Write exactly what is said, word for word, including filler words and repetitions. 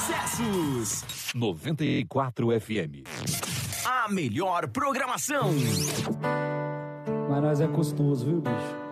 sucessos. noventa e quatro F M. A melhor programação. Mas nós é custoso, viu, bicho?